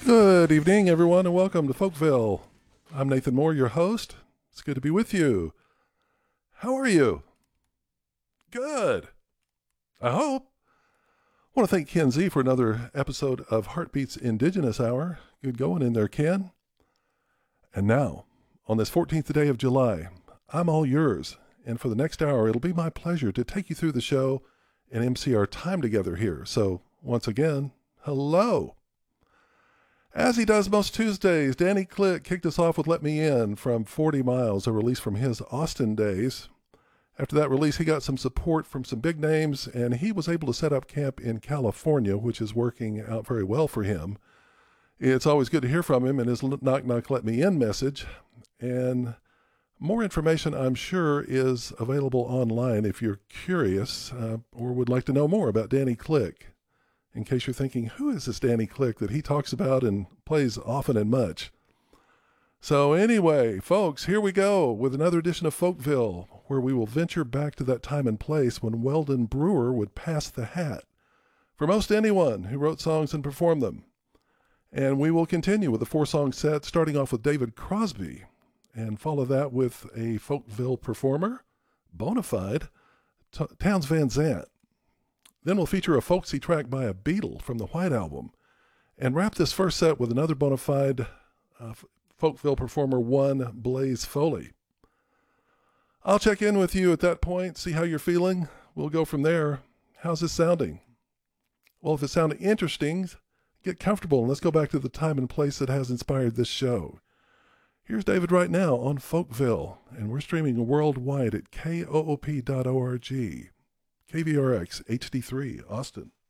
Good evening, everyone, and welcome to Folkville. I'm Nathan Moore, your host. It's good to be with you. How are you? Good. I hope. I want to thank Ken Z for another episode of Heartbeats Indigenous Hour. Good going in there, Ken. And now, on this 14th day of July, I'm all yours. And for the next hour, it'll be my pleasure to take you through the show and MC our time together here. So, once again, hello. As he does most Tuesdays, Danny Click kicked us off with Let Me In from 40 Miles, a release from his Austin days. After that release, he got some support from some big names, and he was able to set up camp in California, which is working out very well for him. It's always good to hear from him and his knock knock let me in message. And more information, I'm sure, is available online if you're curious or would like to know more about Danny Click. In case you're thinking, who is this Danny Click that he talks about and plays often and much? So anyway, folks, here we go with another edition of Folkville, where we will venture back to that time and place when Weldon Brewer would pass the hat for most anyone who wrote songs and performed them. And we will continue with a 4-song set, starting off with David Crosby, and follow that with a Folkville performer, bona fide, Townes Van Zandt. Then we'll feature a folksy track by a Beatle from the White Album, and wrap this first set with another bona fide Folkville performer, one Blaze Foley. I'll check in with you at that point, see how you're feeling. We'll go from there. How's this sounding? Well, if it sounded interesting, get comfortable and let's go back to the time and place that has inspired this show. Here's David right now on Folkville, and we're streaming worldwide at koop.org. KVRX HD3, Austin.